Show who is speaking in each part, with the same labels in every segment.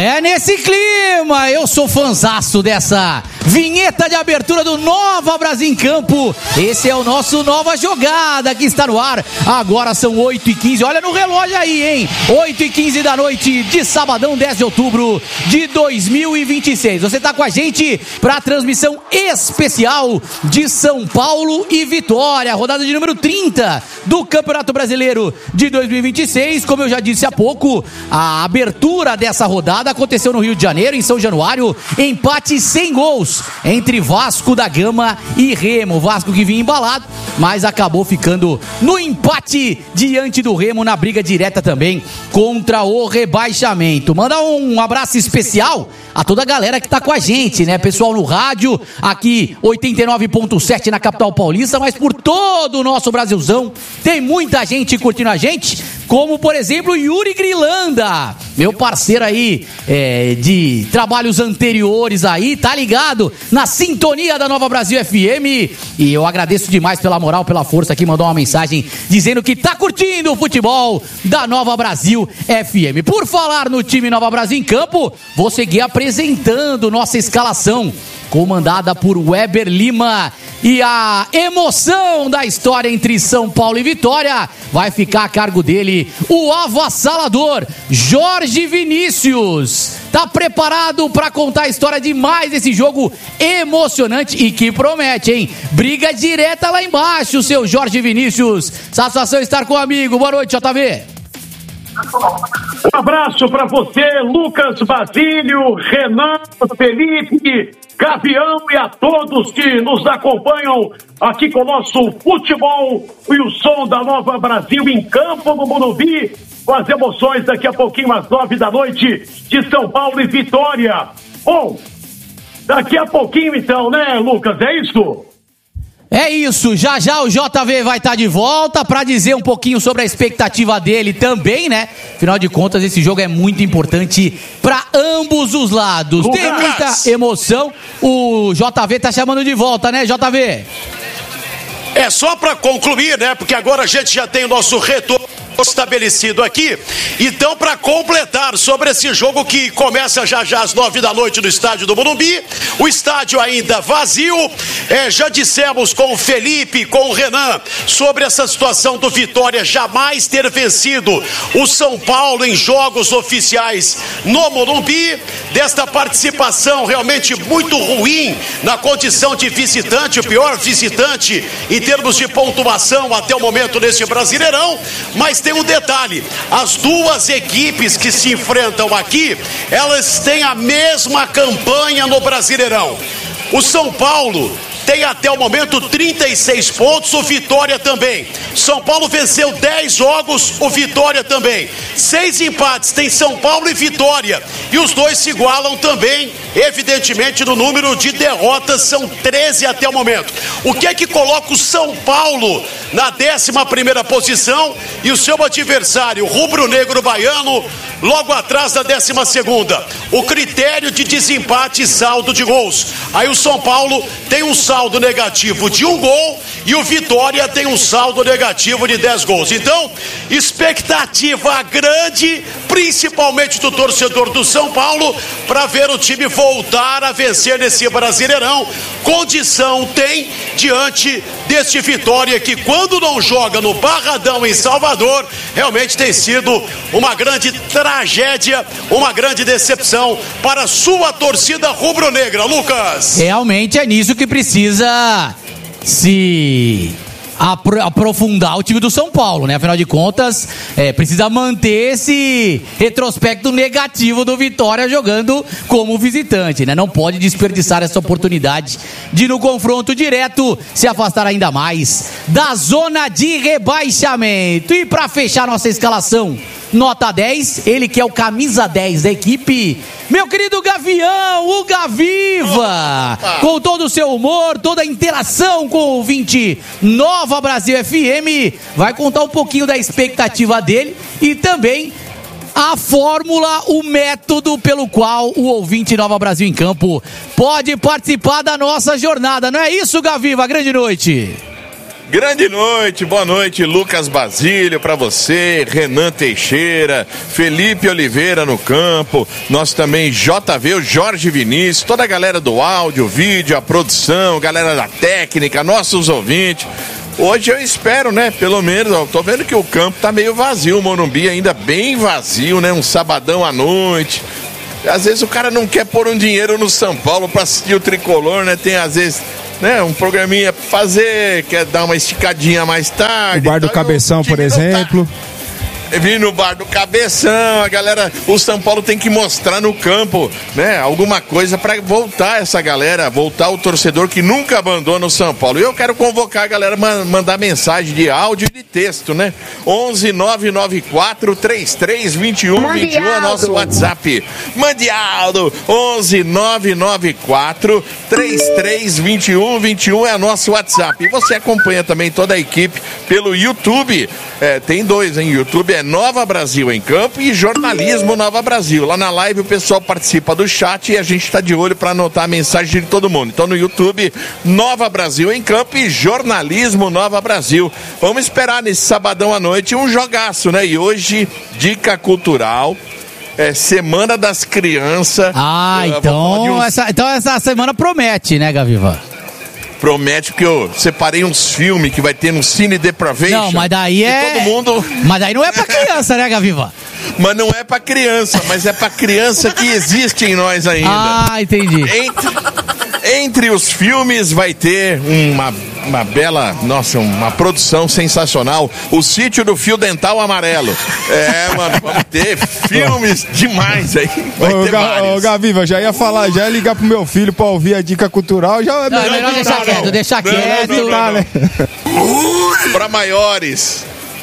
Speaker 1: É nesse clima, eu sou fanzaço dessa vinheta de abertura do Nova Brasil em Campo. Esse é o nosso Nova Jogada que está no ar. Agora são 8h15, olha no relógio aí, hein? 8h15 da noite de sabadão, 10 de outubro de 2026. Você está com a gente para a transmissão especial de São Paulo e Vitória, rodada de número 30 do Campeonato Brasileiro de 2026. Como eu já disse há pouco, a abertura dessa rodada aconteceu no Rio de Janeiro, em São Januário, empate sem gols entre Vasco da Gama e Remo. Vasco que vinha embalado, mas acabou ficando no empate diante do Remo, na briga direta também contra o rebaixamento. Manda um abraço especial a toda a galera que tá com a gente, né? Pessoal no rádio, aqui 89.7 na capital paulista, mas por todo o nosso Brasilzão, tem muita gente curtindo a gente, como por exemplo Yuri Grilanda, meu parceiro aí de trabalhos anteriores aí, tá ligado na sintonia da Nova Brasil FM, e eu agradeço demais pela moral, pela força aqui, mandou uma mensagem dizendo que tá curtindo o futebol da Nova Brasil FM. Por falar no time Nova Brasil em Campo, vou seguir apresentando nossa escalação, comandada por Weber Lima, e a emoção da história entre São Paulo e Vitória vai ficar a cargo dele, o avassalador Jorge Vinícius. Tá preparado para contar a história de mais esse jogo emocionante e que promete, hein? Briga direta lá embaixo, seu Jorge Vinícius. Satisfação estar com o amigo. Boa noite, JV.
Speaker 2: Um abraço para você, Lucas Basílio, Renan, Felipe, Gavião e a todos que nos acompanham aqui com o nosso futebol e o som da Nova Brasil em Campo no Morumbi, com as emoções daqui a pouquinho às 9 da noite de São Paulo e Vitória. Bom, daqui a pouquinho então, né, Lucas? É isso?
Speaker 1: É isso, já já o JV vai estar de volta para dizer um pouquinho sobre a expectativa dele também, né? Afinal de contas, esse jogo é muito importante para ambos os lados.
Speaker 2: Lucas!
Speaker 1: Tem muita emoção. O JV tá chamando de volta, né, JV?
Speaker 3: É só para concluir, né? Porque agora a gente já tem o nosso retorno estabelecido aqui. Então, para completar sobre esse jogo que começa já já às 9 da noite no estádio do Morumbi, o estádio ainda vazio, já dissemos com o Felipe, com o Renan, sobre essa situação do Vitória jamais ter vencido o São Paulo em jogos oficiais no Morumbi, desta participação realmente muito ruim na condição de visitante, o pior visitante em termos de pontuação até o momento nesse Brasileirão. Mas tem um detalhe, as duas equipes que se enfrentam aqui, elas têm a mesma campanha no Brasileirão. O São Paulo tem até o momento 36 pontos, o Vitória também. São Paulo venceu 10 jogos, o Vitória também. 6 empates, tem São Paulo e Vitória. E os dois se igualam também, evidentemente, no número de derrotas, são 13 até o momento. O que é que coloca o São Paulo na 11ª posição e o seu adversário, o rubro-negro baiano, logo atrás da 12ª? O critério de desempate e saldo de gols. Aí o São Paulo tem um saldo negativo de 1 gol e o Vitória tem um saldo negativo de 10 gols. Então, expectativa grande, principalmente do torcedor do São Paulo, para ver o time voltar a vencer nesse Brasileirão. Condição tem diante deste Vitória que, quando não joga no Barradão em Salvador, realmente tem sido uma grande tragédia, uma grande decepção para a sua torcida rubro-negra. Lucas,
Speaker 1: realmente é nisso que precisa se aprofundar o time do São Paulo, né? Afinal de contas, precisa manter esse retrospecto negativo do Vitória jogando como visitante, né? Não pode desperdiçar essa oportunidade de, no confronto direto, se afastar ainda mais da zona de rebaixamento. E para fechar nossa escalação, nota 10, ele que é o camisa 10 da equipe, meu querido Gavião, o Gaviva, com todo o seu humor, toda a interação com o ouvinte Nova Brasil FM, vai contar um pouquinho da expectativa dele e também a fórmula, o método pelo qual o ouvinte Nova Brasil em Campo pode participar da nossa jornada. Não é isso, Gaviva? Grande noite.
Speaker 4: Grande noite, boa noite, Lucas Basílio, pra você, Renan Teixeira, Felipe Oliveira no campo, nós também JV, o Jorge Vinícius, toda a galera do áudio, vídeo, a produção, galera da técnica, nossos ouvintes. Hoje eu espero, né, pelo menos, ó, tô vendo que o campo tá meio vazio, o Morumbi ainda bem vazio, né, um sabadão à noite. Às vezes o cara não quer pôr um dinheiro no São Paulo pra assistir o Tricolor, né, tem às vezes... né, um programinha pra fazer, quer dar uma esticadinha mais tarde.
Speaker 5: O Bar do Cabeção, por exemplo.
Speaker 4: Vim no Bar do Cabeção, a galera, o São Paulo tem que mostrar no campo, né, alguma coisa pra voltar essa galera, voltar o torcedor que nunca abandona o São Paulo. E eu quero convocar a galera a mandar mensagem de áudio e de texto, né? 11-994-33-21-21 é nosso WhatsApp. Mande Aldo, 11-994-33-21-21 é nosso WhatsApp. E você acompanha também toda a equipe pelo YouTube, tem dois, hein? YouTube é Nova Brasil em Campo e Jornalismo Nova Brasil. Lá na live o pessoal participa do chat e a gente está de olho para anotar a mensagem de todo mundo. Então no YouTube, Nova Brasil em Campo e Jornalismo Nova Brasil. Vamos esperar nesse sabadão à noite um jogaço, né? E hoje, dica cultural. Semana das Crianças.
Speaker 1: Então essa semana promete, né, Gaviva?
Speaker 4: Promete, porque eu separei uns filmes que vai ter no Cine Depravation.
Speaker 1: Não, mas daí
Speaker 4: todo mundo...
Speaker 1: Mas daí não é pra criança, né, Gaviva?
Speaker 4: Mas não é pra criança, mas é pra criança que existe em nós ainda.
Speaker 1: Ah, entendi.
Speaker 4: Entre os filmes vai ter uma bela, uma produção sensacional, O Sítio do Fio Dental Amarelo. Mano, vamos ter filmes demais aí. Vai ter vários.
Speaker 5: Gaviva, já ia ligar pro meu filho pra ouvir a dica cultural, já...
Speaker 1: Não, é melhor deixar quieto.
Speaker 4: Pra maiores.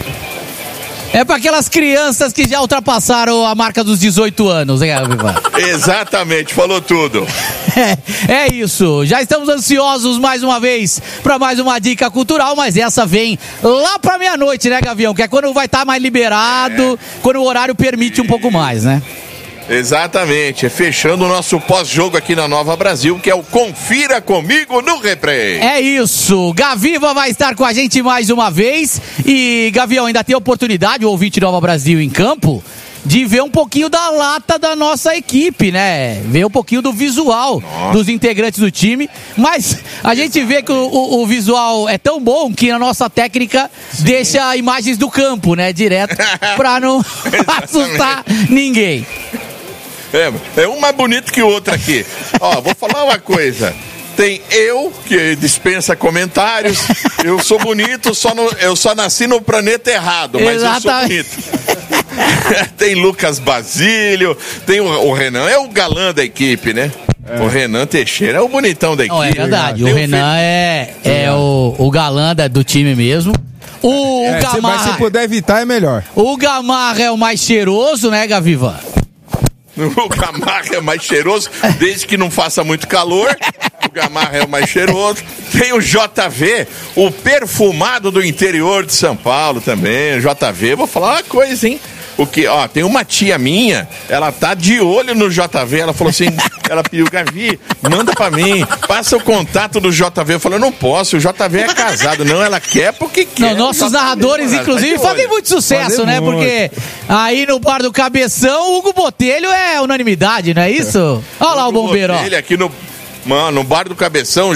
Speaker 1: É para aquelas crianças que já ultrapassaram a marca dos 18 anos, hein, Gaviva?
Speaker 4: Exatamente, falou tudo.
Speaker 1: É isso, já estamos ansiosos mais uma vez para mais uma dica cultural, mas essa vem lá para meia-noite, né, Gavião? Que é quando vai estar mais liberado, quando o horário permite um pouco mais, né?
Speaker 4: Exatamente, fechando o nosso pós-jogo aqui na Nova Brasil, que é o Confira Comigo no Replay.
Speaker 1: É isso, Gaviva vai estar com a gente mais uma vez e, Gavião, ainda tem a oportunidade, o ouvinte Nova Brasil em Campo, de ver um pouquinho da lata da nossa equipe, né? Ver um pouquinho do visual dos integrantes do time, mas a gente vê que o visual é tão bom que a nossa técnica deixa imagens do campo, né? Direto, pra não assustar ninguém.
Speaker 4: É um mais bonito que o outro aqui. Ó, vou falar uma coisa. Tem eu, que dispensa comentários. Eu sou bonito, eu só nasci no planeta errado, mas exatamente. Eu sou bonito. Tem Lucas Basílio, tem o Renan, é o galã da equipe, né? O Renan Teixeira é o bonitão da equipe.
Speaker 1: Não, é verdade, o Renan é o galã do time mesmo. O Gamarra,
Speaker 5: mas se puder evitar é melhor.
Speaker 1: O Gamarra é o mais cheiroso, né, Gaviva?
Speaker 4: O Gamarra é mais cheiroso, desde que não faça muito calor. O Gamarra é o mais cheiroso. Tem o JV, o perfumado do interior de São Paulo também. O JV, vou falar uma coisa, hein? Tem uma tia minha, ela tá de olho no JV, ela falou assim, ela pediu, Gavi, manda pra mim, passa o contato do JV, eu falei, eu não posso, o JV é casado, não, ela quer porque quer.
Speaker 1: Não, nossos narradores, inclusive, fazem muito sucesso, né, porque aí no Bar do Cabeção, o Hugo Botelho é unanimidade, não é isso? Olha lá o bombeiro, ó.
Speaker 4: Ele aqui no Bar do Cabeção,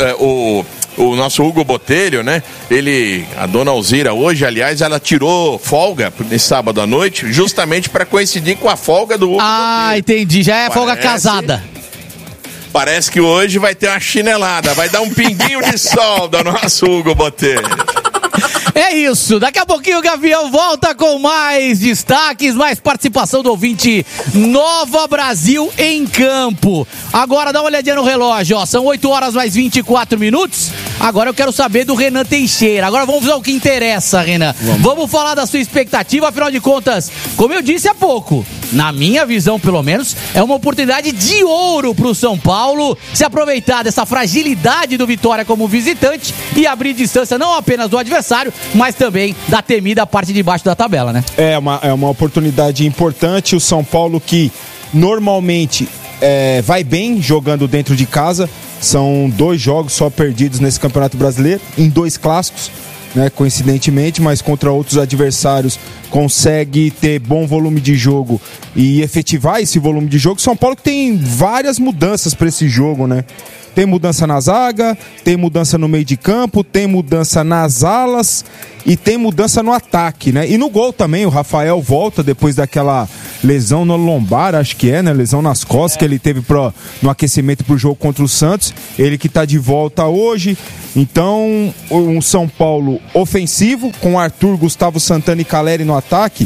Speaker 4: o nosso Hugo Botelho, né? A dona Alzira hoje, aliás, ela tirou folga nesse sábado à noite, justamente para coincidir com a folga do Hugo Botelho.
Speaker 1: Entendi. Já é folga casada.
Speaker 4: Parece que hoje vai ter uma chinelada, vai dar um pinguinho de sol do nosso Hugo Botelho.
Speaker 1: É isso, daqui a pouquinho o Gavião volta com mais destaques, mais participação do ouvinte Nova Brasil em Campo. Agora dá uma olhadinha no relógio, ó, são 8 horas mais 24 minutos. Agora eu quero saber do Renan Teixeira. Agora vamos ao que interessa, Renan. Vamos falar da sua expectativa, afinal de contas, como eu disse há pouco, na minha visão pelo menos, é uma oportunidade de ouro pro São Paulo se aproveitar dessa fragilidade do Vitória como visitante e abrir distância não apenas do adversário, mas também da temida parte de baixo da tabela, né?
Speaker 5: É uma oportunidade importante. O São Paulo que normalmente vai bem jogando dentro de casa, São 2 jogos só perdidos nesse Campeonato Brasileiro, em 2 clássicos, né, coincidentemente, mas contra outros adversários consegue ter bom volume de jogo e efetivar esse volume de jogo. São Paulo que tem várias mudanças para esse jogo, né? Tem mudança na zaga, tem mudança no meio de campo, tem mudança nas alas e tem mudança no ataque, né? E no gol também, o Rafael volta depois daquela lesão no lombar, acho que né? Lesão nas costas que ele teve no aquecimento pro jogo contra o Santos. Ele que tá de volta hoje. Então, um São Paulo ofensivo, com Arthur, Gustavo Santana e Caleri no ataque.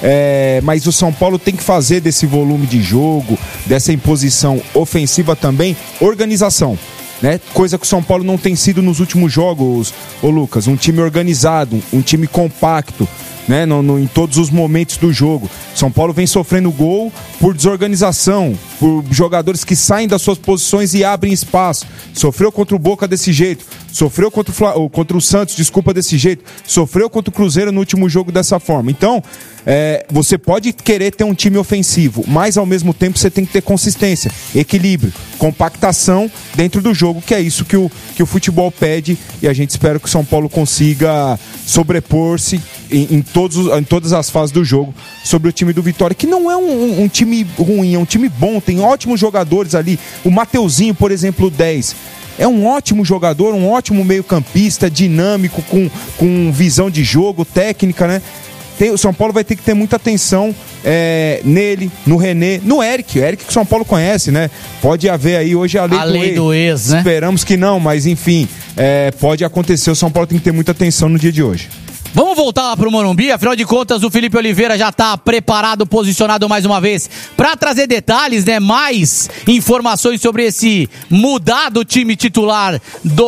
Speaker 5: Mas o São Paulo tem que fazer desse volume de jogo, dessa imposição ofensiva também, organização, né? Coisa que o São Paulo não tem sido nos últimos jogos, ô Lucas. Um time organizado, um time compacto, né? Em todos os momentos do jogo. São Paulo vem sofrendo gol por desorganização, por jogadores que saem das suas posições e abrem espaço. Sofreu contra o Boca desse jeito, sofreu contra o Santos, desse jeito, sofreu contra o Cruzeiro no último jogo dessa forma. Então, você pode querer ter um time ofensivo, mas ao mesmo tempo você tem que ter consistência, equilíbrio, compactação dentro do jogo, que é isso que o futebol pede, e a gente espera que o São Paulo consiga sobrepor-se em todas as fases do jogo sobre o time do Vitória, que não é um time ruim, é um time bom, tem ótimos jogadores ali. O Mateuzinho, por exemplo, 10, é um ótimo jogador, um ótimo meio-campista, dinâmico, com visão de jogo, técnica, né? O São Paulo vai ter que ter muita atenção nele, no René, no Eric. O Eric que o São Paulo conhece, né? Pode haver aí hoje a lei do ex, né? Esperamos que não, mas enfim, pode acontecer. O São Paulo tem que ter muita atenção no dia de hoje.
Speaker 1: Vamos voltar lá pro Morumbi, afinal de contas o Felipe Oliveira já tá preparado, posicionado mais uma vez para trazer detalhes, né? Mais informações sobre esse mudado time titular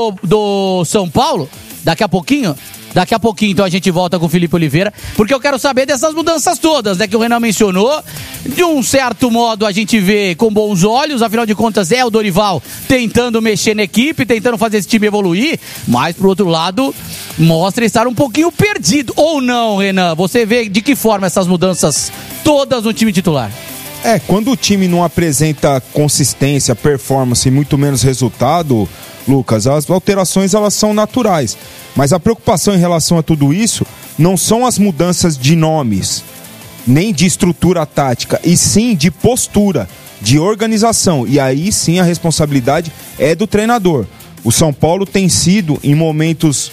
Speaker 1: do São Paulo. Daqui a pouquinho, então, a gente volta com o Felipe Oliveira, porque eu quero saber dessas mudanças todas, né, que o Renan mencionou. De um certo modo, a gente vê com bons olhos, afinal de contas, é o Dorival tentando mexer na equipe, tentando fazer esse time evoluir, mas, por outro lado, mostra estar um pouquinho perdido. Ou não, Renan? Você vê de que forma essas mudanças todas no time titular?
Speaker 5: Quando o time não apresenta consistência, performance e muito menos resultado, Lucas, as alterações elas são naturais. Mas a preocupação em relação a tudo isso não são as mudanças de nomes, nem de estrutura tática, e sim de postura, de organização. E aí sim a responsabilidade é do treinador. O São Paulo tem sido, em momentos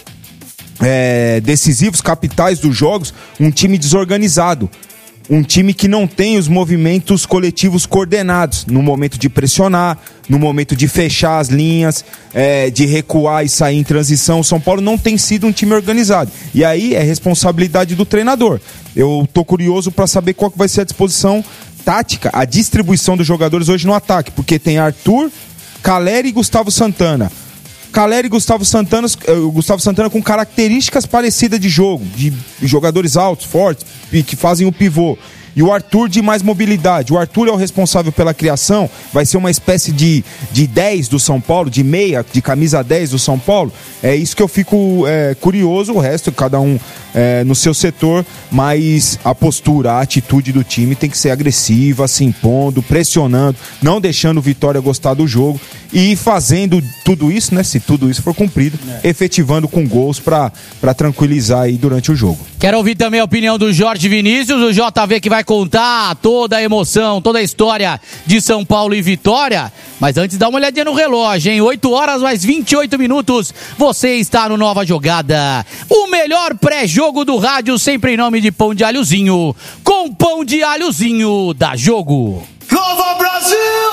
Speaker 5: decisivos, capitais dos jogos, um time desorganizado. Um time que não tem os movimentos coletivos coordenados no momento de pressionar, no momento de fechar as linhas, de recuar e sair em transição. O São Paulo não tem sido um time organizado. E aí é responsabilidade do treinador. Eu tô curioso para saber qual que vai ser a disposição tática, a distribuição dos jogadores hoje no ataque, porque tem Arthur, Caleri e Gustavo Santana. Caleri e Gustavo Santana com características parecidas de jogo, de jogadores altos, fortes, que fazem o pivô. E o Arthur de mais mobilidade. O Arthur é o responsável pela criação, vai ser uma espécie de 10 do São Paulo, de meia, de camisa 10 do São Paulo. É isso que eu fico curioso, o resto, cada um no seu setor, mas a postura, a atitude do time tem que ser agressiva, se impondo, pressionando, não deixando o Vitória gostar do jogo e fazendo tudo isso, né? Se tudo isso for cumprido, efetivando com gols para tranquilizar aí durante o jogo.
Speaker 1: Quero ouvir também a opinião do Jorge Vinícius, o JV que vai contar toda a emoção, toda a história de São Paulo e Vitória. Mas antes dá uma olhadinha no relógio, hein? 8 horas mais 28 minutos. Você está no Nova Jogada. O melhor pré-jogo do rádio, sempre em nome de Pão de Alhozinho. Com Pão de Alhozinho, dá jogo.
Speaker 6: Nova Brasil!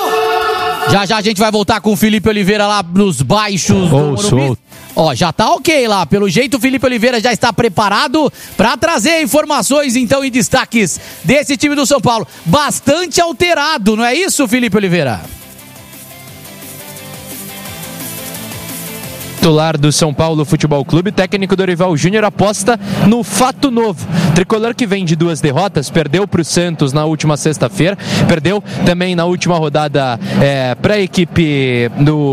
Speaker 1: Já a gente vai voltar com o Felipe Oliveira lá nos baixos do Morumbi. Ó, já tá ok lá. Pelo jeito, o Felipe Oliveira já está preparado para trazer informações, então, e destaques desse time do São Paulo. Bastante alterado, não é isso, Felipe Oliveira?
Speaker 6: titular do São Paulo Futebol Clube, técnico Dorival Júnior aposta no fato novo. Tricolor que vem de 2 derrotas, perdeu para o Santos na última sexta-feira, perdeu também na última rodada para a equipe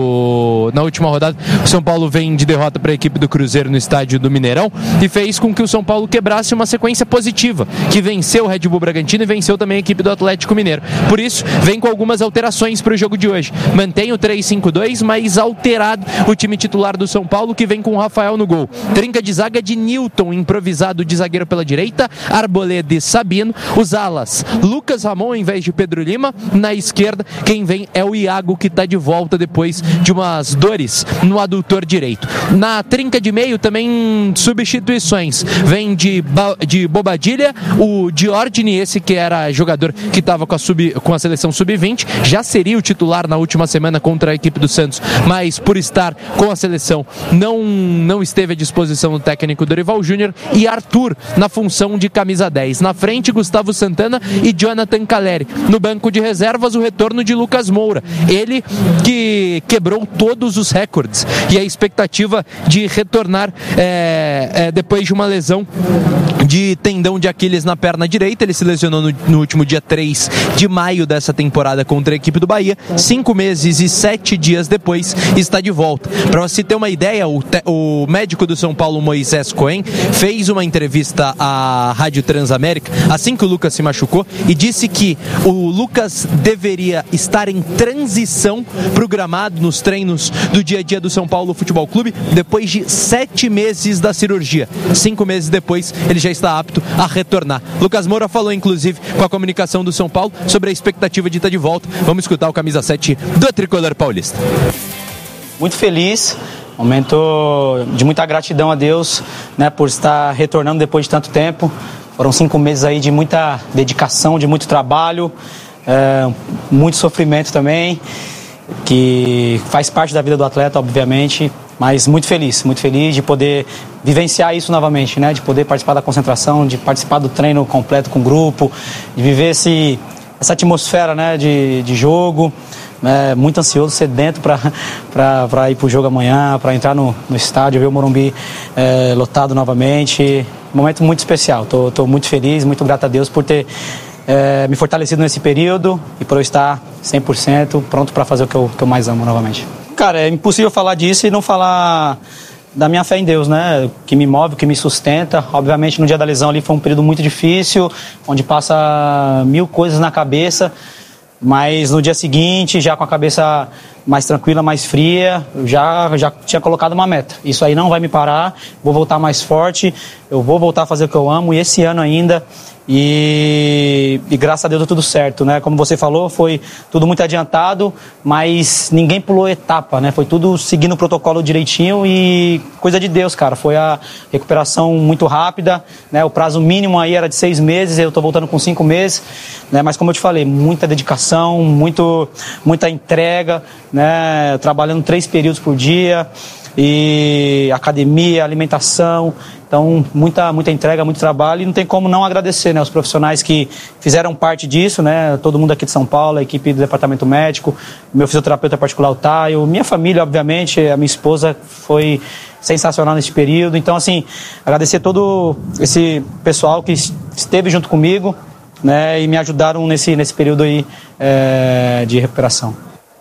Speaker 6: na última rodada, o São Paulo vem de derrota para a equipe do Cruzeiro no estádio do Mineirão e fez com que o São Paulo quebrasse uma sequência positiva, que venceu o Red Bull Bragantino e venceu também a equipe do Atlético Mineiro. Por isso, vem com algumas alterações para o jogo de hoje. Mantém o 3-5-2, mas alterado o time titular do São Paulo, que vem com o Rafael no gol. Trinca de zaga de Nilton, improvisado de zagueiro pela direita, Arboleda e Sabino. Os alas, Lucas Ramon em vez de Pedro Lima. Na esquerda, quem vem é o Iago, que está de volta depois de umas dores no adutor direito. Na trinca de meio, também substituições. Vem de Bobadilha, o Diordini, esse que era jogador que estava com a seleção sub-20, já seria o titular na última semana contra a equipe do Santos, mas por estar com a seleção não esteve à disposição do técnico Dorival Júnior. E Arthur na função de camisa 10. Na frente, Gustavo Santana e Jonathan Caleri. No banco de reservas, o retorno de Lucas Moura, ele que quebrou todos os recordes, e a expectativa de retornar depois de uma lesão de tendão de Aquiles na perna direita. Ele se lesionou no último dia 3 de maio dessa temporada contra a equipe do Bahia. 5 meses e 7 dias depois está de volta. Para você ter uma ideia, o médico do São Paulo, Moisés Cohen, fez uma entrevista à Rádio Transamérica assim que o Lucas se machucou e disse que o Lucas deveria estar em transição para o gramado nos treinos do dia a dia do São Paulo Futebol Clube depois de 7 meses da cirurgia. 5 meses depois, ele já está apto a retornar. Lucas Moura falou, inclusive, com a comunicação do São Paulo sobre a expectativa de estar de volta. Vamos escutar o camisa 7 do Tricolor paulista.
Speaker 7: Muito feliz, momento de muita gratidão a Deus, né, por estar retornando depois de tanto tempo. Foram 5 meses aí de muita dedicação, de muito trabalho, muito sofrimento também, que faz parte da vida do atleta, obviamente, mas muito feliz de poder vivenciar isso novamente, né? De poder participar da concentração, de participar do treino completo com o grupo, de viver essa atmosfera, né, de jogo. Muito ansioso, sedento para ir para o jogo amanhã, para entrar no estádio, ver o Morumbi lotado novamente. Momento muito especial. Tô muito feliz, muito grato a Deus por ter me fortalecido nesse período e por eu estar 100% pronto para fazer o que eu mais amo novamente. Cara, é impossível falar disso e não falar da minha fé em Deus, né? Que me move, que me sustenta. Obviamente, no dia da lesão ali foi um período muito difícil, onde passa 1000 coisas na cabeça. Mas no dia seguinte, já com a cabeça mais tranquila, mais fria, eu já tinha colocado uma meta. Isso aí não vai me parar, vou voltar mais forte, eu vou voltar a fazer o que eu amo, e esse ano ainda, e graças a Deus deu tudo certo, né? Como você falou, foi tudo muito adiantado, mas ninguém pulou etapa, né? Foi tudo seguindo o protocolo direitinho e coisa de Deus, cara. Foi a recuperação muito rápida, né? O prazo mínimo aí era de 6 meses, eu tô voltando com 5 meses, né? Mas como eu te falei, muita dedicação, muita entrega, né? Trabalhando 3 períodos por dia, e academia, alimentação, então muita entrega, muito trabalho, e não tem como não agradecer, né, os profissionais que fizeram parte disso, né, todo mundo aqui de São Paulo, a equipe do departamento médico, meu fisioterapeuta particular, o Taio, minha família, obviamente, a minha esposa foi sensacional nesse período. Então, assim, agradecer todo esse pessoal que esteve junto comigo, né, e me ajudaram nesse período aí de recuperação.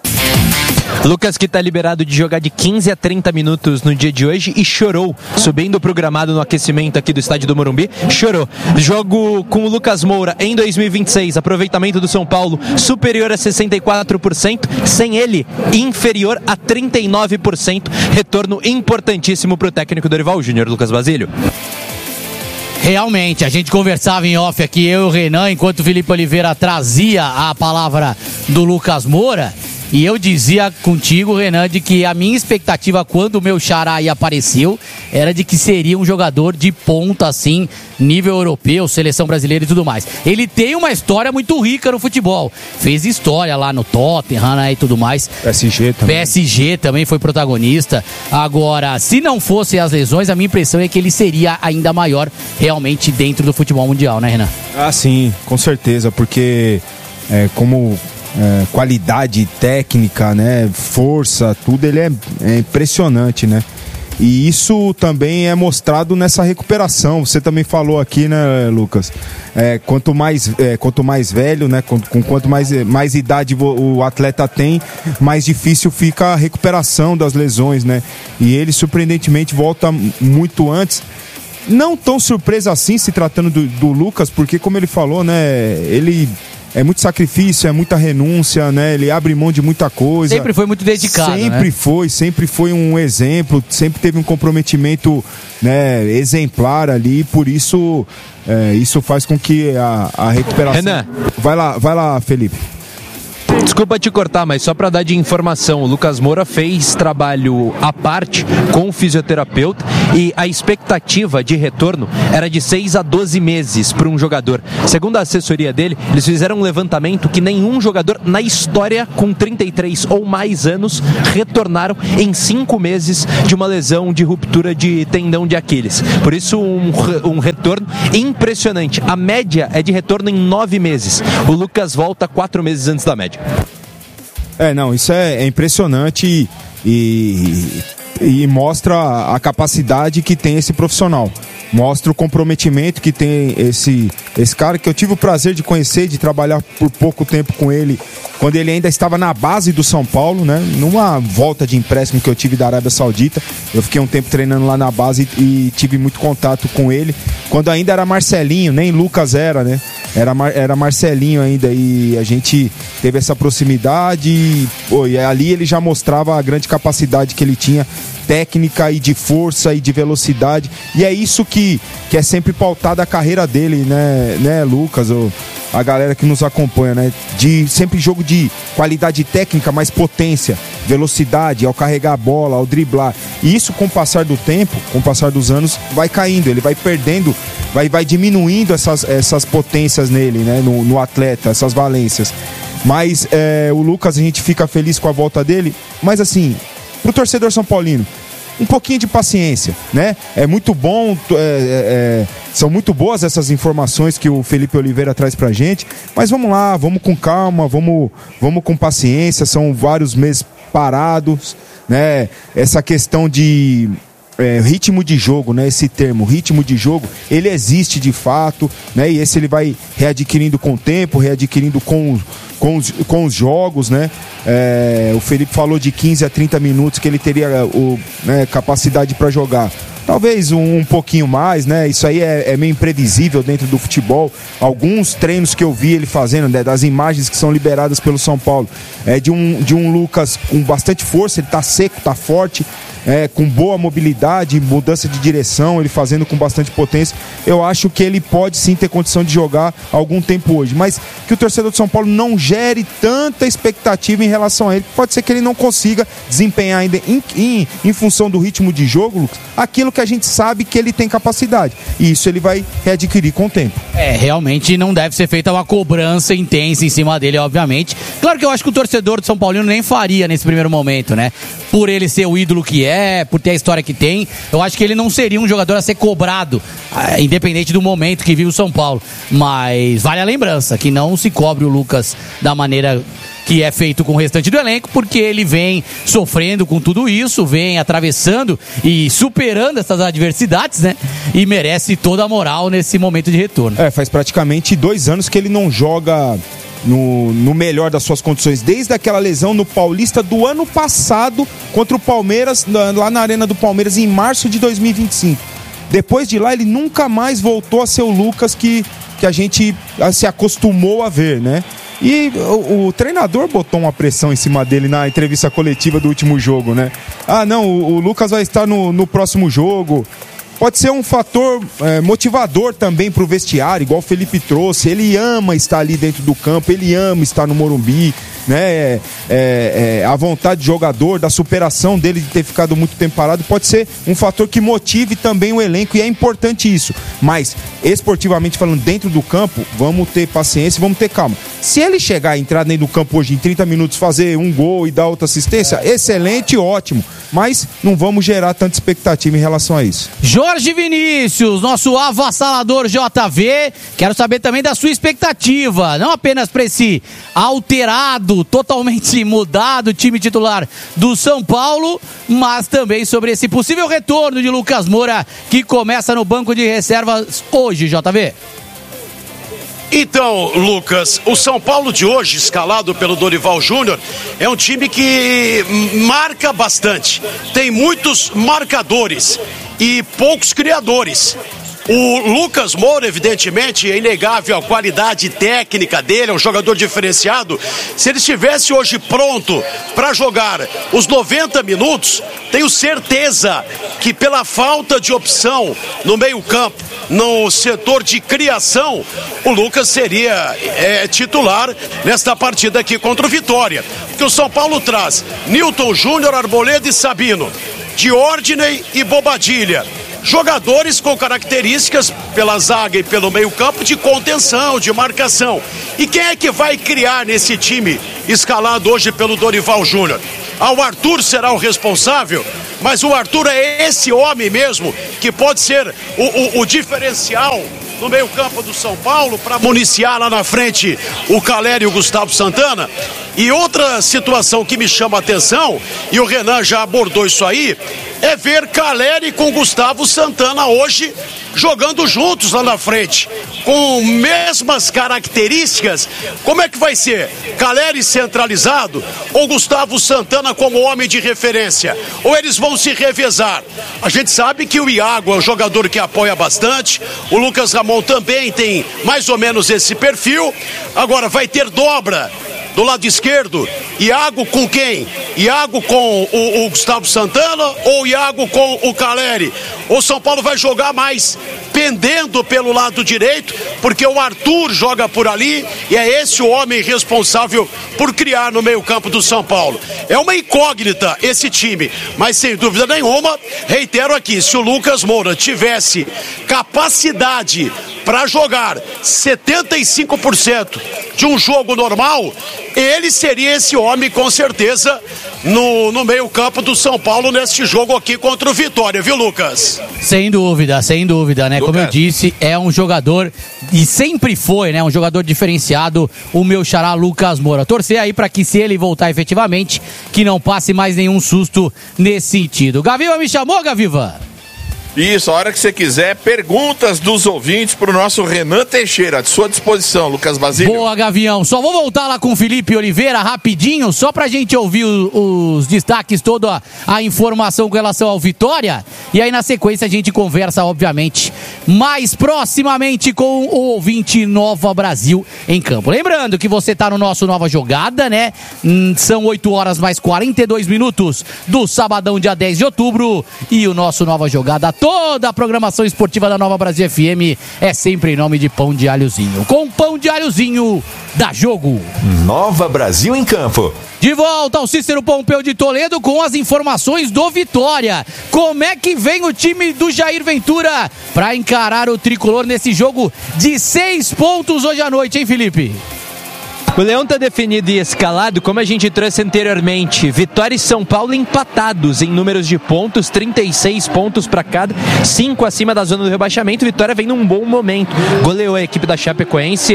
Speaker 6: Lucas, que está liberado de jogar de 15 a 30 minutos no dia de hoje, e chorou, subindo pro gramado no aquecimento aqui do estádio do Morumbi, chorou. Jogo com o Lucas Moura em 2026, aproveitamento do São Paulo superior a 64%, sem ele inferior a 39%, retorno importantíssimo pro técnico Dorival Júnior. Lucas Basílio.
Speaker 1: Realmente, a gente conversava em off aqui, eu e o Renan, enquanto o Felipe Oliveira trazia a palavra do Lucas Moura. E eu dizia contigo, Renan, de que a minha expectativa quando o meu xará aí apareceu era de que seria um jogador de ponta, assim, nível europeu, seleção brasileira e tudo mais. Ele tem uma história muito rica no futebol. Fez história lá no Tottenham, né, e tudo mais. PSG também foi protagonista. Agora, se não fossem as lesões, a minha impressão é que ele seria ainda maior realmente dentro do futebol mundial, né, Renan?
Speaker 5: Ah, sim, com certeza, porque qualidade técnica, né, força, tudo, ele é impressionante, né? E isso também é mostrado nessa recuperação. Você também falou aqui, né, Lucas? Quanto mais velho, né, quanto mais idade o atleta tem, mais difícil fica a recuperação das lesões, né? E ele, surpreendentemente, volta muito antes. Não tão surpresa assim, se tratando do Lucas, porque, como ele falou, né, ele... É muito sacrifício, é muita renúncia, né? Ele abre mão de muita coisa.
Speaker 1: Sempre foi muito dedicado,
Speaker 5: sempre foi um exemplo, sempre teve um comprometimento, né, exemplar ali, por isso isso faz com que a recuperação...
Speaker 6: Renan.
Speaker 5: Vai lá, Felipe.
Speaker 6: Desculpa te cortar, mas só para dar de informação, o Lucas Moura fez trabalho à parte com o fisioterapeuta e a expectativa de retorno era de 6 a 12 meses para um jogador. Segundo a assessoria dele, eles fizeram um levantamento que nenhum jogador na história com 33 ou mais anos retornaram em 5 meses de uma lesão de ruptura de tendão de Aquiles. Por isso, um retorno impressionante. A média é de retorno em 9 meses. O Lucas volta 4 meses antes da média.
Speaker 5: Isso é impressionante e mostra a capacidade que tem esse profissional. Mostra o comprometimento que tem esse cara, que eu tive o prazer de conhecer, de trabalhar por pouco tempo com ele, quando ele ainda estava na base do São Paulo, né? Numa volta de empréstimo que eu tive da Arábia Saudita. Eu fiquei um tempo treinando lá na base e tive muito contato com ele, quando ainda era Marcelinho, nem Lucas era, né? Era Marcelinho ainda, e a gente teve essa proximidade e ali ele já mostrava a grande capacidade que ele tinha, técnica e de força e de velocidade, e é isso que é sempre pautada a carreira dele, né, Lucas, a galera que nos acompanha, né, de sempre jogo de qualidade técnica, mas potência, velocidade, ao carregar a bola, ao driblar, e isso com o passar do tempo, com o passar dos anos, vai caindo, ele vai perdendo, vai diminuindo essas potências nele, né, no atleta, essas valências, mas o Lucas, a gente fica feliz com a volta dele, mas assim, pro torcedor São Paulino, um pouquinho de paciência, né? É muito bom, são muito boas essas informações que o Felipe Oliveira traz pra gente, mas vamos lá, vamos com calma, vamos com paciência, são vários meses parados, né? Essa questão de ritmo de jogo, né? Esse termo, ritmo de jogo, ele existe de fato, né? E esse ele vai readquirindo com o tempo, readquirindo com os jogos, né? O Felipe falou de 15 a 30 minutos que ele teria capacidade para jogar. Talvez um pouquinho mais, né? Isso aí é meio imprevisível dentro do futebol. Alguns treinos que eu vi ele fazendo, né, das imagens que são liberadas pelo São Paulo, de um Lucas com bastante força, ele tá seco, tá forte, com boa mobilidade, mudança de direção, ele fazendo com bastante potência. Eu acho que ele pode sim ter condição de jogar algum tempo hoje, mas que o torcedor de São Paulo não gere tanta expectativa em relação a ele. Pode ser que ele não consiga desempenhar ainda em função do ritmo de jogo, Lucas, aquilo que a gente sabe que ele tem capacidade, e isso ele vai readquirir com o tempo.
Speaker 1: Realmente não deve ser feita uma cobrança intensa em cima dele, obviamente. Claro que eu acho que o torcedor de São Paulino nem faria nesse primeiro momento, né? Por ele ser o ídolo que por ter a história que tem, eu acho que ele não seria um jogador a ser cobrado, independente do momento que vive o São Paulo. Mas vale a lembrança que não se cobre o Lucas da maneira que é feito com o restante do elenco, porque ele vem sofrendo com tudo isso, vem atravessando e superando essas adversidades, né? E merece toda a moral nesse momento de retorno.
Speaker 5: Faz praticamente 2 anos que ele não joga no melhor das suas condições, desde aquela lesão no Paulista do ano passado contra o Palmeiras, lá na Arena do Palmeiras, em março de 2025. Depois de lá, ele nunca mais voltou a ser o Lucas que a gente se acostumou a ver, né? E o treinador botou uma pressão em cima dele na entrevista coletiva do último jogo, né? Não, o Lucas vai estar no próximo jogo. Pode ser um fator motivador também para o vestiário, igual o Felipe trouxe. Ele ama estar ali dentro do campo, ele ama estar no Morumbi, né? A vontade de jogador, da superação dele de ter ficado muito tempo parado, pode ser um fator que motive também o elenco, e é importante isso. Mas, esportivamente falando, dentro do campo, vamos ter paciência, vamos ter calma. Se ele chegar a entrar dentro do campo hoje em 30 minutos, fazer um gol e dar outra assistência, excelente, ótimo. Mas não vamos gerar tanta expectativa em relação a isso.
Speaker 1: Jorge Vinícius, nosso avassalador JV, quero saber também da sua expectativa, não apenas para esse alterado lado totalmente mudado, o time titular do São Paulo, mas também sobre esse possível retorno de Lucas Moura, que começa no banco de reservas hoje, JV.
Speaker 3: Então, Lucas, o São Paulo de hoje, escalado pelo Dorival Júnior, é um time que marca bastante. Tem muitos marcadores e poucos criadores. O Lucas Moura, evidentemente, é inegável a qualidade técnica dele, é um jogador diferenciado. Se ele estivesse hoje pronto para jogar os 90 minutos, tenho certeza que pela falta de opção no meio-campo, no setor de criação, o Lucas seria titular nesta partida aqui contra o Vitória. Porque o São Paulo traz Nilton Júnior, Arboleda e Sabino, Diordiney e Bobadilha. Jogadores com características pela zaga e pelo meio-campo de contenção, de marcação. E quem é que vai criar nesse time escalado hoje pelo Dorival Júnior? O Arthur será o responsável, mas o Arthur é esse homem mesmo que pode ser o diferencial no meio-campo do São Paulo para municiar lá na frente o Caleri e o Gustavo Santana. E outra situação que me chama a atenção, e o Renan já abordou isso aí, é ver Caleri com Gustavo Santana hoje jogando juntos lá na frente, com mesmas características. Como é que vai ser? Caleri centralizado ou Gustavo Santana como homem de referência? Ou eles vão se revezar? A gente sabe que o Iago é um jogador que apoia bastante, o Lucas Ramon também tem mais ou menos esse perfil. Agora vai ter dobra do lado esquerdo, Iago com quem? Iago com o Gustavo Santana ou Iago com o Caleri? O São Paulo vai jogar mais pendendo pelo lado direito, porque o Arthur joga por ali e é esse o homem responsável por criar no meio-campo do São Paulo. É uma incógnita esse time, mas sem dúvida nenhuma, reitero aqui, se o Lucas Moura tivesse capacidade para jogar 75% de um jogo normal, ele seria esse homem com certeza no meio-campo do São Paulo neste jogo aqui contra o Vitória, viu, Lucas?
Speaker 1: Sem dúvida, né? Lucas. Como eu disse, é um jogador, e sempre foi, né? Um jogador diferenciado, o meu xará Lucas Moura. Torcer aí para que, se ele voltar efetivamente, que não passe mais nenhum susto nesse sentido. Gaviva me chamou, Gaviva?
Speaker 4: Isso, a hora que você quiser, perguntas dos ouvintes pro nosso Renan Teixeira, à sua disposição, Lucas Basílio.
Speaker 1: Boa, Gavião. Só vou voltar lá com o Felipe Oliveira rapidinho, só pra gente ouvir os destaques, toda a informação com relação ao Vitória. E aí, na sequência, a gente conversa, obviamente, mais proximamente com o ouvinte Nova Brasil em campo. Lembrando que você tá no nosso Nova Jogada, né? São 8 horas mais 42 minutos do sabadão, dia 10 de outubro. E o nosso Nova Jogada, toda a programação esportiva da Nova Brasil FM é sempre em nome de Pão de Alhozinho. Com Pão de Alhozinho, dá jogo.
Speaker 8: Nova Brasil em campo.
Speaker 1: De volta ao Cícero Pompeu de Toledo com as informações do Vitória. Como é que vem o time do Jair Ventura para encarar o tricolor nesse jogo de 6 pontos hoje à noite, hein, Felipe?
Speaker 6: O Leão está definido e escalado, como a gente trouxe anteriormente. Vitória e São Paulo empatados em números de pontos, 36 pontos para cada, 5 acima da zona do rebaixamento. Vitória vem num bom momento. Goleou a equipe da Chapecoense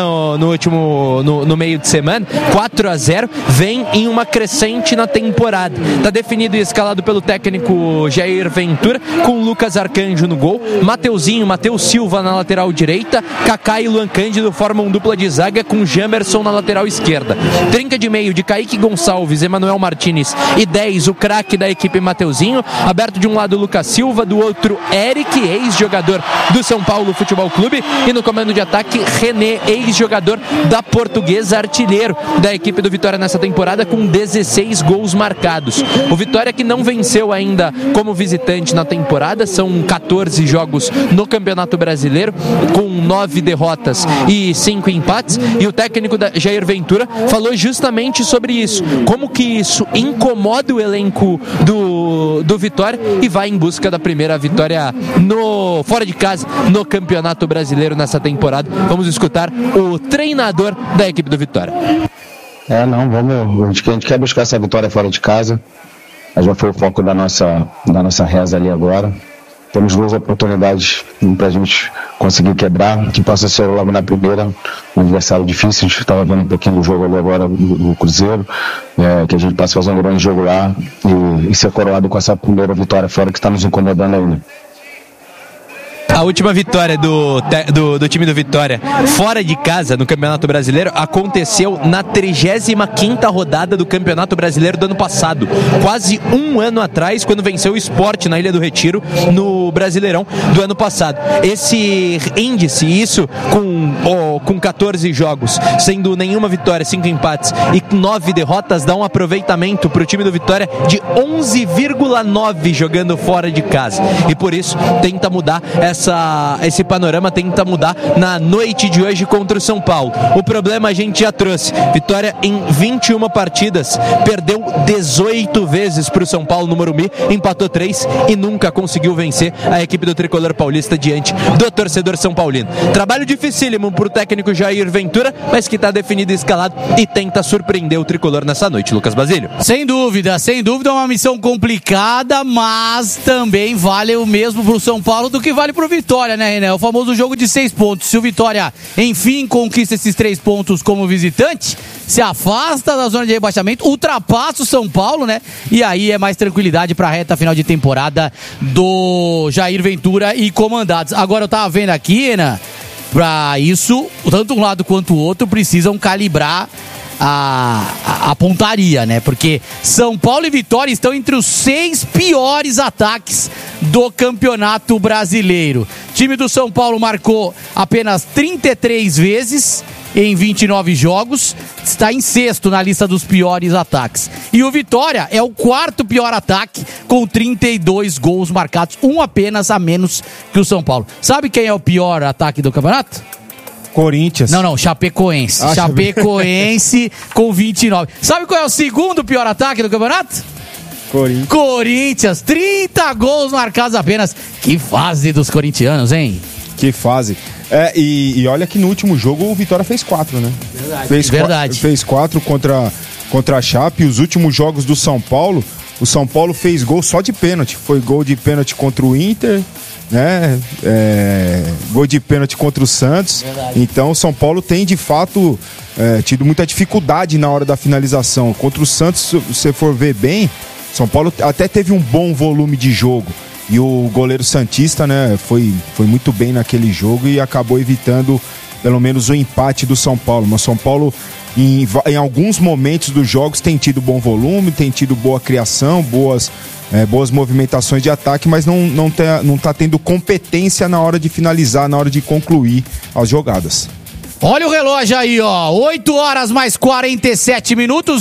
Speaker 6: no meio de semana, 4-0. Vem em uma crescente na temporada. Está definido e escalado pelo técnico Jair Ventura, com Lucas Arcanjo no gol, Mateuzinho, Matheus Silva na lateral direita, Kaká e Luan Cândido formam dupla de zaga com Jamerson na lateral esquerda. Trinca de meio de Kaique Gonçalves, Emanuel Martínez e 10, o craque da equipe Mateuzinho. Aberto de um lado Lucas Silva, do outro Eric, ex-jogador do São Paulo Futebol Clube. E no comando de ataque, René, ex-jogador da Portuguesa, artilheiro da equipe do Vitória nessa temporada, com 16 gols marcados. O Vitória, que não venceu ainda como visitante na temporada, são 14 jogos no Campeonato Brasileiro, com 9 derrotas e 5 empates. E o técnico Jair Ventura falou justamente sobre isso, como que isso incomoda o elenco do Vitória, e vai em busca da primeira vitória fora de casa no Campeonato Brasileiro nessa temporada. Vamos escutar o treinador da equipe do Vitória.
Speaker 9: A gente quer buscar essa vitória fora de casa. Já foi o foco da nossa reza ali agora. temos 2 oportunidades para a gente conseguir quebrar, que possa ser logo na primeira, um adversário difícil. A gente estava vendo um pouquinho do jogo ali agora do Cruzeiro, que a gente possa fazer um grande jogo lá e ser coroado com essa primeira vitória fora que está nos incomodando ainda.
Speaker 6: A última vitória do time do Vitória fora de casa no Campeonato Brasileiro aconteceu na 35ª rodada do Campeonato Brasileiro do ano passado, quase um ano atrás, quando venceu o Sport na Ilha do Retiro no Brasileirão do ano passado. Esse índice, isso com 14 jogos, sendo nenhuma vitória, 5 empates e 9 derrotas, dá um aproveitamento para o time do Vitória de 11,9 jogando fora de casa, e por isso tenta mudar esse panorama, tenta mudar na noite de hoje contra o São Paulo. O problema a gente já trouxe. Vitória em 21 partidas, perdeu 18 vezes para o São Paulo no Morumbi, empatou 3 e nunca conseguiu vencer a equipe do Tricolor Paulista diante do torcedor São Paulino. Trabalho dificílimo para o técnico Jair Ventura, mas que está definido e escalado e tenta surpreender o Tricolor nessa noite. Lucas Basílio.
Speaker 1: Sem dúvida, é uma missão complicada, mas também vale o mesmo pro São Paulo do que vale pro Vitória, né, René? O famoso jogo de 6 pontos. Se o Vitória, enfim, conquista esses 3 pontos como visitante, se afasta da zona de rebaixamento, ultrapassa o São Paulo, né? E aí é mais tranquilidade pra reta final de temporada do Jair Ventura e comandados. Agora eu tava vendo aqui, René, pra isso, tanto um lado quanto o outro precisam calibrar a pontaria, né? Porque São Paulo e Vitória estão entre os 6 piores ataques do Campeonato Brasileiro. O time do São Paulo marcou apenas 33 vezes em 29 jogos, está em 6º na lista dos piores ataques. E o Vitória é o 4º pior ataque, com 32 gols marcados, um apenas a menos que o São Paulo. Sabe quem é o pior ataque do campeonato?
Speaker 5: Corinthians.
Speaker 1: Não, Chapecoense. Chapecoense com 29. Sabe qual é o 2º pior ataque do campeonato? Corinthians, 30 gols marcados apenas. Que fase dos corintianos, hein?
Speaker 5: Que fase. E olha que no último jogo o Vitória fez 4, né?
Speaker 1: Verdade.
Speaker 5: Fez 4 contra a Chape. Os últimos jogos do São Paulo, o São Paulo fez gol só de pênalti. Foi gol de pênalti contra o Inter, né? Gol de pênalti contra o Santos.
Speaker 1: Verdade.
Speaker 5: Então o São Paulo tem de fato tido muita dificuldade na hora da finalização. Contra o Santos, se você for ver bem, São Paulo até teve um bom volume de jogo. E o goleiro santista, né, foi muito bem naquele jogo e acabou evitando pelo menos o empate do São Paulo. Mas São Paulo, em alguns momentos dos jogos, tem tido bom volume, tem tido boa criação, boas movimentações de ataque, mas não tá tendo competência na hora de finalizar, na hora de concluir as jogadas.
Speaker 1: Olha o relógio aí, ó, 8 horas mais 47 minutos,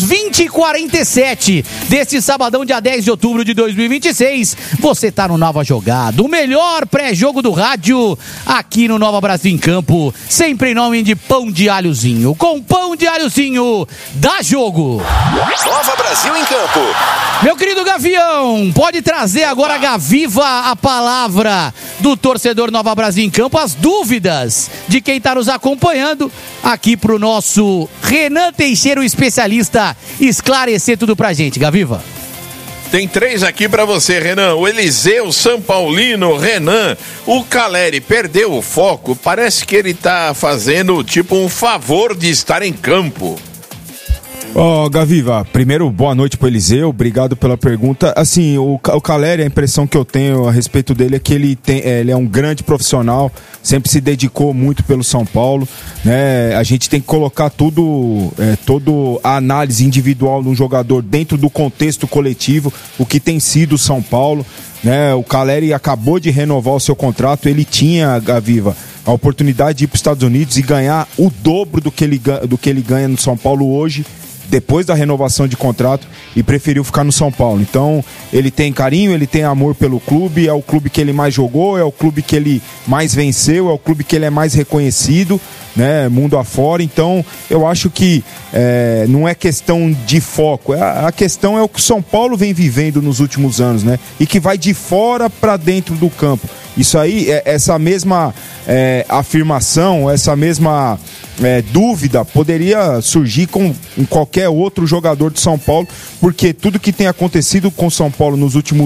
Speaker 1: 20h47 deste sabadão, dia 10 de outubro de 2026. Você tá no Nova Jogada, o melhor pré-jogo do rádio aqui no Nova Brasil em Campo, sempre em nome de Pão de Alhozinho. Com Pão de Alhozinho, dá jogo.
Speaker 8: Nova Brasil em Campo.
Speaker 1: Meu querido Gavião, pode trazer agora, Gaviva, a palavra do torcedor Nova Brasil em Campo, as dúvidas de quem tá nos acompanhando aqui pro nosso Renan Teixeira, o especialista, esclarecer tudo pra gente. Gaviva.
Speaker 4: Tem 3 aqui pra você, Renan. O Eliseu São Paulino. Renan, o Caleri perdeu o foco. Parece que ele tá fazendo tipo um favor de estar em campo.
Speaker 5: Gaviva, primeiro, boa noite pro Eliseu, obrigado pela pergunta. Assim, o Caleri, a impressão que eu tenho a respeito dele é que ele é um grande profissional, sempre se dedicou muito pelo São Paulo, né? A gente tem que colocar toda a análise individual de um jogador dentro do contexto coletivo, o que tem sido o São Paulo, né? O Caleri acabou de renovar o seu contrato, ele tinha, Gaviva, a oportunidade de ir para os Estados Unidos e ganhar o dobro do que ele ganha no São Paulo hoje, depois da renovação de contrato, e preferiu ficar no São Paulo. Então, ele tem carinho, ele tem amor pelo clube, é o clube que ele mais jogou, é o clube que ele mais venceu, é o clube que ele é mais reconhecido, né, mundo afora. Então, eu acho que não é questão de foco, a questão é o que o São Paulo vem vivendo nos últimos anos, né, e que vai de fora para dentro do campo. Isso aí, essa mesma afirmação, essa mesma dúvida poderia surgir com qualquer outro jogador de São Paulo, porque tudo que tem acontecido com São Paulo nos últimos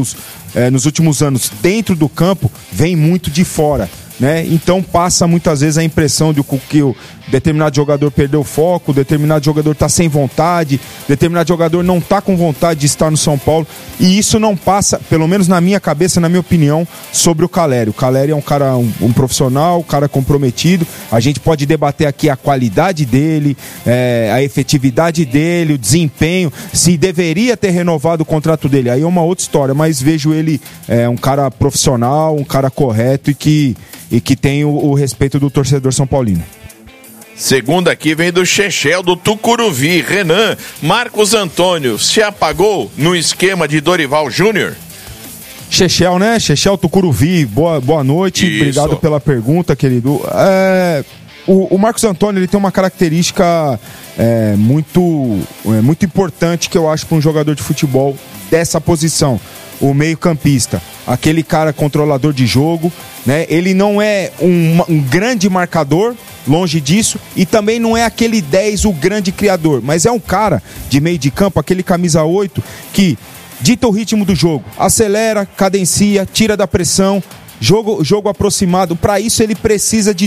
Speaker 5: nos últimos anos dentro do campo vem muito de fora, né? Então passa muitas vezes a impressão de que o determinado jogador perdeu o foco, determinado jogador está sem vontade, determinado jogador não está com vontade de estar no São Paulo, e isso não passa, pelo menos na minha cabeça, na minha opinião, sobre o Caleri. O Caleri é um cara, um profissional, um cara comprometido. A gente pode debater aqui a qualidade dele, a efetividade dele, o desempenho, se deveria ter renovado o contrato dele, aí é uma outra história, mas vejo ele um cara profissional, um cara correto e que tem o respeito do torcedor são paulino.
Speaker 4: Segunda aqui vem do Chechel, do Tucuruvi. Renan, Marcos Antônio se apagou no esquema de Dorival Júnior?
Speaker 5: Chechel, né? Chechel, Tucuruvi, boa noite. Isso. Obrigado pela pergunta, querido. O Marcos Antônio, ele tem uma característica muito importante que eu acho para um jogador de futebol dessa posição. O meio-campista, aquele cara controlador de jogo, né? Ele não é um grande marcador, longe disso, e também não é aquele 10, o grande criador, mas é um cara de meio de campo, aquele camisa 8, que dita o ritmo do jogo, acelera, cadencia, tira da pressão, jogo aproximado. Para isso ele precisa de